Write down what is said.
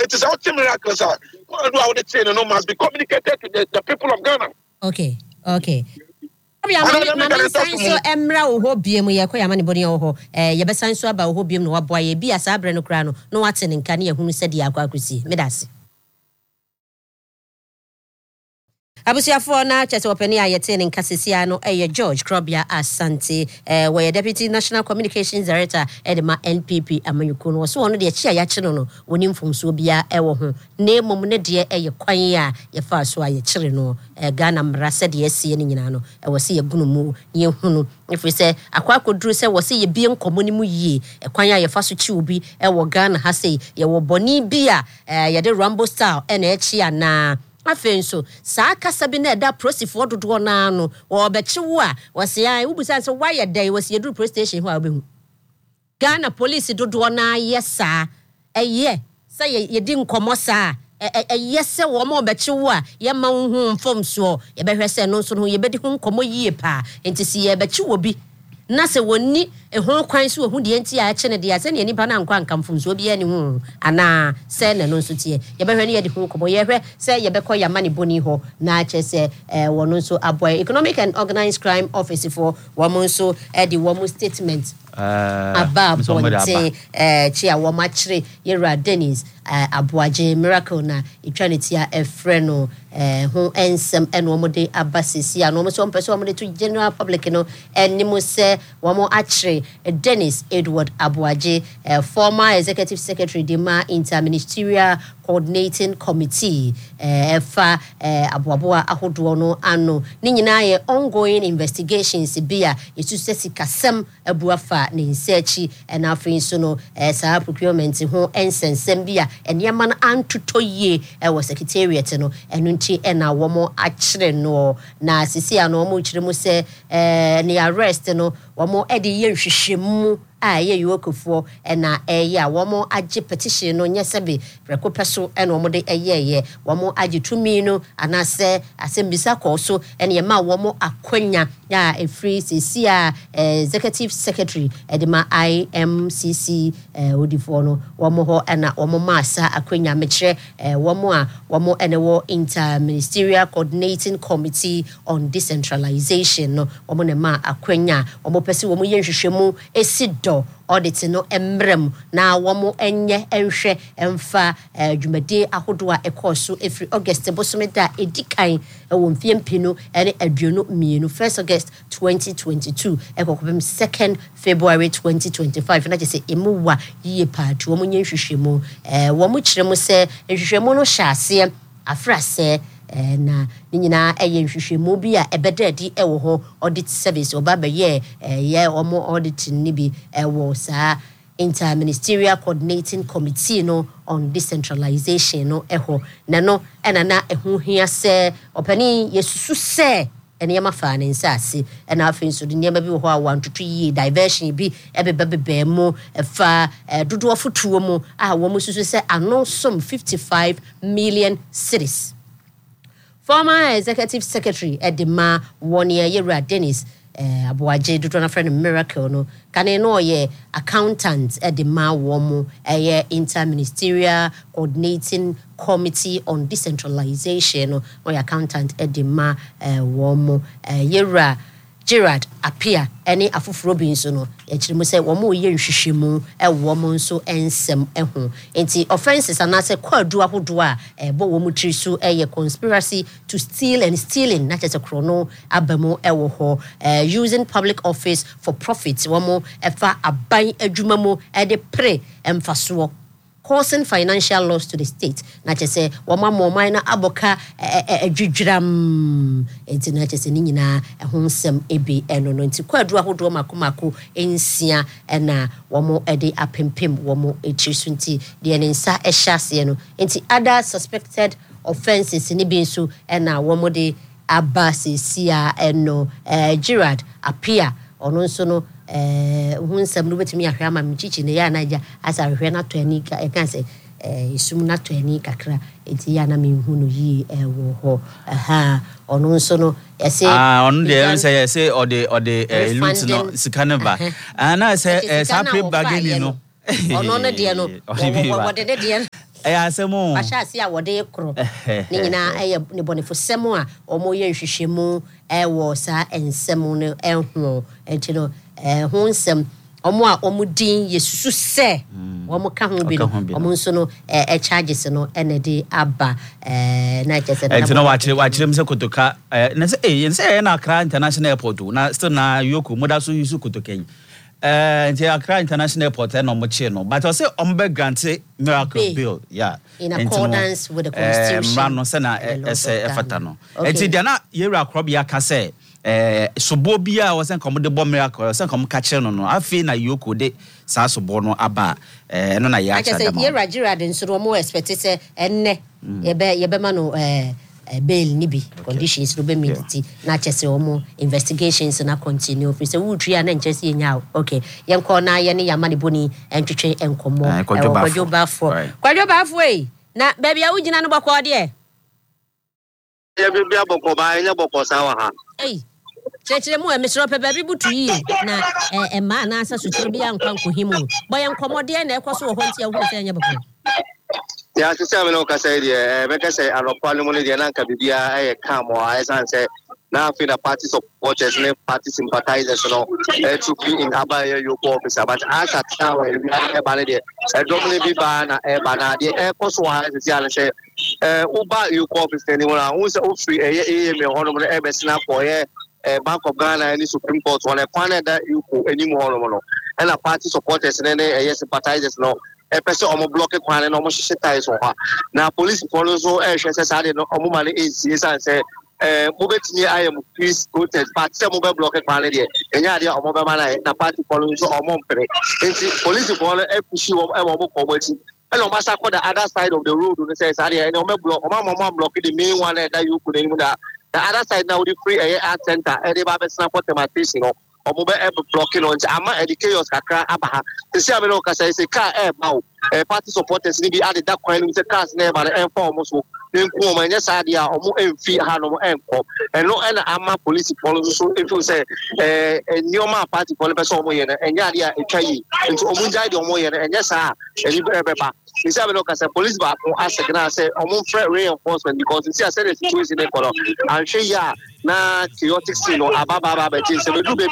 It is out miracles. No must be communicated to the people of Ghana. Okay. Mama so emra wo ho biem ye ko yama ne boni wo ho yebesan so aba wo ho biem no waboa ye bia sa abre no kra no no wate ne nka ne yehunu sɛ de akwa akosi medase Abusiafo na chese openi ayete ne nkasesia no George Krobia Asante where Deputy National Communications Director edema NPP amanyuko no so ono de chia ya kire no woni mfomso bia ewo ho na mom ne de kwan a ye fa so aye kire no Ghana mrase de asie ne nyina no wo se ye gunu mu ye hunu ifi se akwa koduru se wo se ye bie nkomo ni mu yie kwan a ye fa so chi obi ewo Ghana ha se ye wo boni bia ye de Rambo style na chia na afenso saa kasa bi na da prosifo dodo na no wo bechiwo a wo se ai ubusan se why day wo se yedu pro station ho a obehu Ghana police dodo na yesa eye se ye di nkomo saa yese wo mo bechiwo a ye ma hu mfomso ye behwe se no so no ye bedi hu nkomo yie pa enti si ye bechiwo bi na se woni ehon kwan so hu de enti a chene de ase ne nipa na nkwa nkamfomso bi ani hu ana se ne no nso tie ye behwe ne ye de hu komo ye hwe se ye bekọ ya mani boni ho na che se wono nso aboy Economic and Organized Crime Office for womo nso de womo statement aba bonte chia womo akire Yera Dennis Aboaje Miracle na etwanetia efreno ho ensem eno womo de abasisi no mo so mpeso womo de to general public no enimo se womo akire Dennis Edward Aboaje former executive secretary Dema Interministerial Coordinating Committee fa aboaboa ahodo no ano ni nyina ye ongoing investigations bia yesu sesi kasem abuafa ne nsechi na afin so no saa procurement ho ensensem bia eniama na antotoye wo secretariat no enu nti na womo akire no na sisi ano mo kire mu se ne arrest no womo ede ye hwehwemu ye yokofo na ya womo age petition no nyesebe prekopeso na womo de ye womo age tumi no anase asembisa koso na ye ma womo akwanya ya free sisi executive secretary edema IMCC odifo no womo ho na womo masa akwanya mekire womo ene wo Interministerial Coordinating Committee on Decentralization no womo ne ma akwanya womo pese womo ye hwehwemu esido audit no emrem na womo enye enhwe emfa dwumade ahodo a ekoso every August bosomeda edikan wo mfiempino ene aduonu mienu 1st August 2022 ekokopem 2nd February 2025 na jese emuwa yiye paatu womo nye hwehwemu womo kiremu se hwehwemu no hyase afrase na nyina eye hwehwemu bi a ebedadi ewo ho audit service obaba ye omo audit ni bi ewo saa Interministerial Coordinating Committee no on Decentralization no eho na no enana ehu hia se opani yesusu se enema fa ne nsase na afin so de niema bi ho a wantoto yi diversion bi ebebebe mu fa dodo afotuo mu a wo mu susu se anosom 55 million cedis. Former Executive Secretary Edema Yera Dennis Aboaje dodo na friend Miracle no kane no ye accountant Edema womo Interministerial Coordinating Committee on Decentralization no accountant Edema womo Yera Gerard Apia any afufuro bi nso no ekiremu se womo ye nhwehwemu womo nso ensem eho enti offenses anase kwadu ahodo a bo womo trisu conspiracy to steal and stealing na chese krono abamu ewo ho using public office for profit womo efa aban adwuma mu de pre emfaso causing financial loss to the state na chese woma moman na aboka adwidwiram enti na chese ni nyina ehonsem ebi eno no enti kwadu ahodo makomako ensia na womo ede apempem womo etrisu nti de nensa ehyase no enti other suspected offenses ni bi nso na womo de abasesia eno Gerard Apia ono nso no hunsam no betimi ahwe ama mchichi ne ya naja asa ahwe na tani ka kan se isum na tani kakra enti ya na menhu no yi wo ho ono nso no yese ono de yese ode loot no sikaneva na se sa pre bargain no ono no de no wo de asemo Pasha sia wode kro ni nyina ne bonefo semo a omo ye nhwehwemu wo sa ensemo no ehwo enti no ho nsem omo a omo din yesusu se omo ka ho bi no omo nso no charges no enede aba na chese na enti no wachire mse kotoka na se yense na Accra International Airport na still na Yoko moda so yusu kotoka enti Accra International Airport no mo che no but I say ombe grant miracle bill in accordance with the constitution no se na ese efata no enti dia na yewura Krobia ka se sobo bia wo se nkom de bo miracle se nkom ka che no afi na Yoko de sa sobo no aba no na ya cha da ma yewura gira de nso mo expect se enne yebe ma no bail ni bi conditions no be meet na chese omo investigations na continue fi se wutria na nchese yenya okay yenko na ye ne yama ne boni entwetwe enkomo kwadwo bafo na baby a wugina no bokọ de ye bi abokọ ba enya bokọ sa wa ha chechire mu emesro pe baby butu yi na ma na asa sutire bia nkwa nkohimu boye nkomode na ekoso wo honti awu se enya bokọ ya sisi ameno ka say de be ka say anopa no mo de na nka bibia kam o esan say na fi na party supporters ne party sympathizers no to be in Abaya Yoko office but as at now we are ba de domine bi ba na ba na de koso ha sisi ala say uba Yoko office ni wona won say o free me hono mo be sina for Bank of Ghana and Supreme Court on a panel that you any more and a party supporters and sympathizers no a person on block a pan and almost ties on her. Now police follows so decided no money is and say move it near I am peace protest but some mobile block a pan and idea of mobile man and party following so or money. Police follow a push of a mobile poverty. And on the other side of the road says I know mama blocking the main one that you could even the other side now the free art center everybody snap what mathematician or mobile blocking on ama educators kakra abaha to see amelo ka say car bow party supporters ni bi added that coin with cars never and form so nko ma nya sadia omo emfi ha no enko eno na ama police follow so if you say nyoma party follow person omo ye na enya dia etwayi nti omo jai de omo ye na enya sa eni beba you say amelo ka say police ba ko asegna say omo reinforcement because you see I said the situation e kolo and she ya na chaotic scene no ababa ba be say we do